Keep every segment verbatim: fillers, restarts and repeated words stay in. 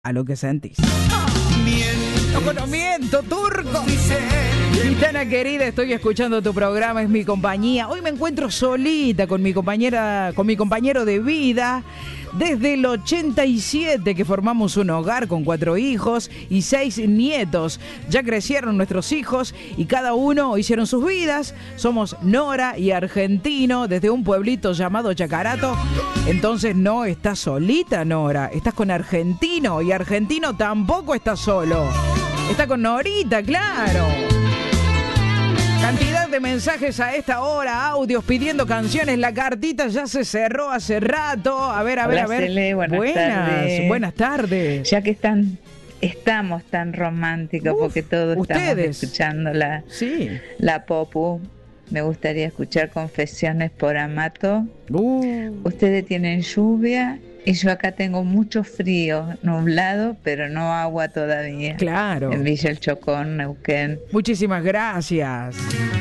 a lo que sentís. No, no miento, turco. Gitana querida, estoy escuchando tu programa, es mi compañía. Hoy me encuentro solita con mi compañera, con mi compañero de vida. Desde el ochenta y siete que formamos un hogar con cuatro hijos y seis nietos. Ya crecieron nuestros hijos y cada uno hicieron sus vidas. Somos Nora y Argentino desde un pueblito llamado Chacarato. Entonces no estás solita, Nora. Estás con Argentino y Argentino tampoco está solo. Está con Norita, claro. Cantidad de mensajes a esta hora, audios pidiendo canciones. La cartita ya se cerró hace rato. A ver, a ver, Hola, a ver. Cele, buenas, buenas tardes. buenas tardes. Ya que están, estamos tan románticos, Uf, porque todos ustedes. estamos escuchando la, Sí. la Popu. Me gustaría escuchar Confesiones por Amato. Uh. Ustedes tienen lluvia y yo acá tengo mucho frío, nublado, pero no agua todavía. Claro. En Villa El Chocón, Neuquén. Muchísimas gracias.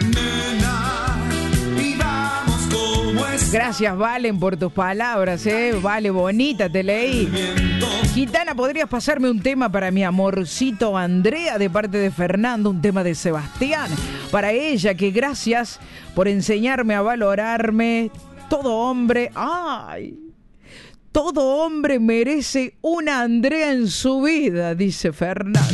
Gracias, Valen, por tus palabras, ¿eh? Vale, bonita, te leí. Gitana, ¿podrías pasarme un tema para mi amorcito Andrea de parte de Fernando? Un tema de Sebastián. Para ella, que gracias por enseñarme a valorarme. Todo hombre... ¡Ay! Todo hombre merece una Andrea en su vida, dice Fernando.